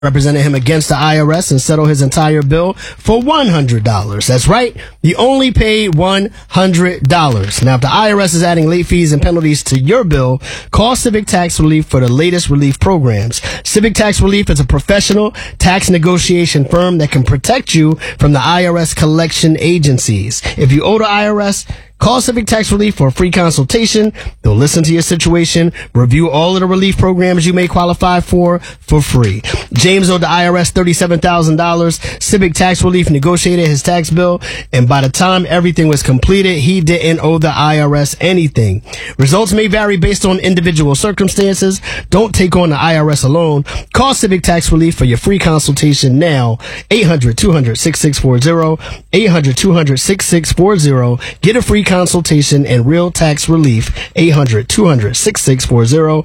represented him against the IRS and settled his entire bill for $100. That's right. He only paid $100. Now, if the IRS is adding late fees and penalties to your call Civic Tax Relief for the latest relief programs. Civic Tax Relief is a professional tax negotiation firm that can protect you from the IRS collection agencies. If you owe the IRS, call Civic Tax Relief for a free consultation. They'll listen to your situation, review all of the relief programs you may qualify for free. James owed the IRS $37,000. Civic Tax Relief negotiated his tax bill, and by the time everything was completed, he didn't owe the IRS anything. Results may vary based on individual circumstances. Don't take on the IRS alone. Call Civic Tax Relief for your free consultation now. 800-200-6640. 800-200-6640. Get a free consultation and real tax relief. 800-200-6640.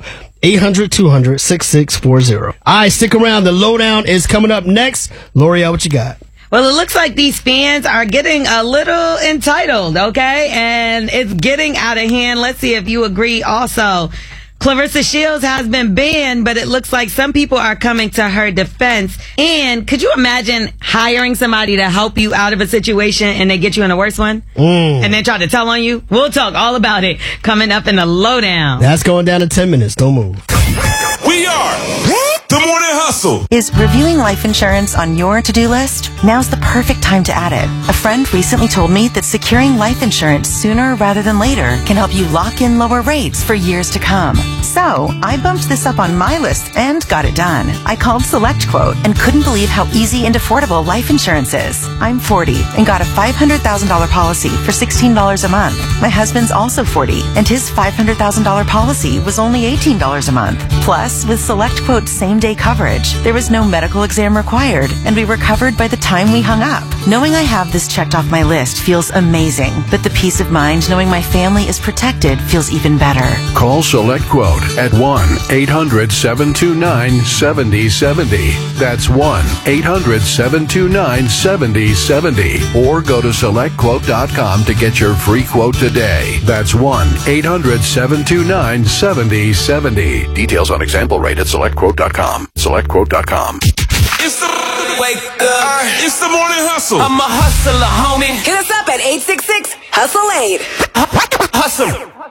800-200-6640. All right, stick around. The lowdown is coming up next. L'Oreal, what you got? Well, it looks like these fans are getting a little entitled, okay? And it's getting out of hand. Let's see if you agree also. Clarissa Shields has been banned, but it looks like some people are coming to her defense. And could you imagine hiring somebody to help you out of a situation and they get you in a worse one? And then try to tell on you? We'll talk all about it coming up in the lowdown. That's going down in 10 minutes. Don't move. We are The Morning Hustle. Is reviewing life insurance on your to-do list? Now's the perfect time to add it. A friend recently told me that securing life insurance sooner rather than later can help you lock in lower rates for years to come. So, I bumped this up on my list and got it done. I called SelectQuote and couldn't believe how easy and affordable life insurance is. I'm 40 and got a $500,000 policy for $16 a month. My husband's also 40 and his $500,000 policy was only $18 a month. Plus, with SelectQuote's same-day coverage, there was no medical exam required, and we were covered by the time we hung up. Knowing I have this checked off my list feels amazing, but the peace of mind knowing my family is protected feels even better. Call SelectQuote at 1-800-729-7070. That's 1-800-729-7070. Or go to SelectQuote.com to get your free quote today. That's 1-800-729-7070. Details on example rate at SelectQuote.com. SelectQuote.com. It's the wake up. It's the Morning Hustle. I'm a hustler, homie. Hit us up at 866-HUSTLE-8. Hustle.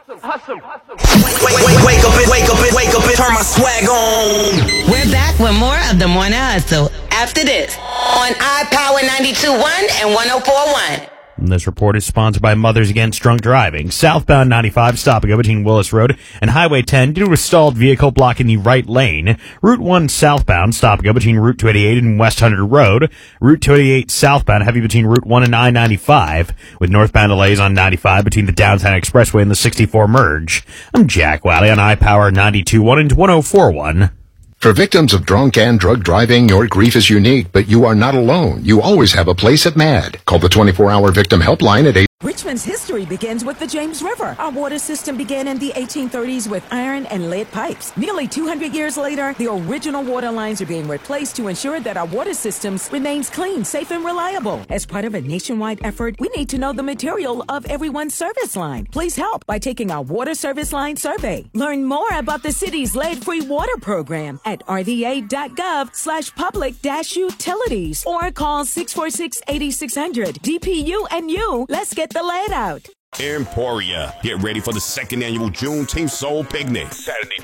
Wake up, turn my swag on. We're back with more of the Morning Hustle after this on iPower 92.1 and 104.1. This report is sponsored by Mothers Against Drunk Driving. Southbound 95 stop and go between Willis Road and Highway 10 due to a stalled vehicle blocking the right lane. Route 1 southbound stop and go between Route 288 and West 100 Road. Route 288 southbound heavy between Route 1 and I-95 with northbound delays on 95 between the Downtown Expressway and the 64 merge. I'm Jack Wally on iPower 92.1 and 104.1. For victims of drunk and drug driving, your grief is unique, but you are not alone. You always have a place at MAD. Call the 24-hour victim helpline at 8. Richmond's history begins with the James River. Our water system began in the 1830s with iron and lead pipes. Nearly 200 years later, the original water lines are being replaced to ensure that our water systems remains clean, safe, and reliable. As part of a nationwide effort, we need to know the material of everyone's service line. Please help by taking our water service line survey. Learn more about the city's lead-free water program at rva.gov/public-utilities or call 646-8600. DPU and you, let's get the lead out. Emporia. Get ready for the second annual Juneteenth Soul Picnic. Saturday,